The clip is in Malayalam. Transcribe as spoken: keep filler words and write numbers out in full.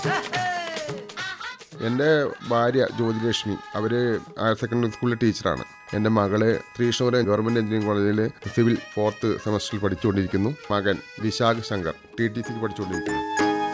എൻ്റെ ഭാര്യ ജ്യോതിലക്ഷ്മി, അവർ ഹയർ സെക്കൻഡറി സ്കൂളിലെ ടീച്ചറാണ്. എൻ്റെ മകള് തൃശ്ശൂർ ഗവൺമെൻറ് എഞ്ചിനീയറിംഗ് കോളേജിൽ സിവിൽ ഫോർത്ത് സെമസ്റ്ററിൽ പഠിച്ചുകൊണ്ടിരിക്കുന്നു. മകൻ വിശാഖ് ശങ്കർ ടി ടി സിക്ക് പഠിച്ചുകൊണ്ടിരിക്കുന്നു.